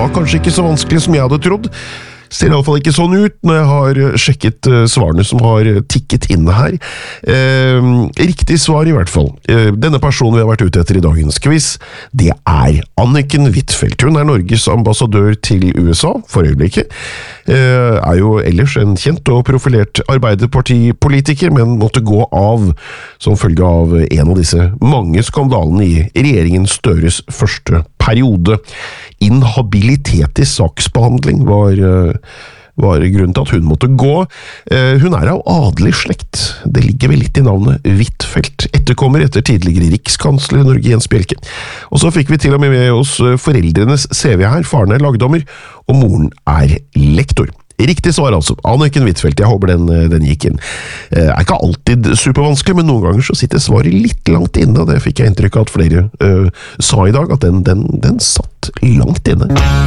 var kanskje ikke så vanskelig som jeg hadde trodd. Ser i alle fall ikke sånn ut når jeg har sjekket svarene som har tikket inne her. Riktig svar i hvert fall. Denne personen vi har vært ute etter i dagens quiz, det er Anniken Huitfeldt. Hun er Norges ambassadør til USA for øyeblikket. Er jo ellers en kjent og profilert arbeiderpartipolitiker, men måtte gå av som følge av en av disse mange skandalene i regjeringen Støres første periode. Inhabilitet i saksbehandling var grunnen til at hun måtte gå. Hun er av adelig slekt. Det ligger vel litt i navnet Huitfeldt. Etterkommer etter tidligere rikskansler i Norge, Jens Bjelke. Og så fikk vi til og med oss foreldrenes CV her. Faren er lagdommer, og moren er lektor. Riktig svar altså, Anniken Huitfeldt, jeg håper den gikk inn. Er ikke alltid supervanskelig, men noen ganger så sitter svaret litt langt inne, og det fikk jeg inntrykk av at flere sa i dag, at den satt langt inne.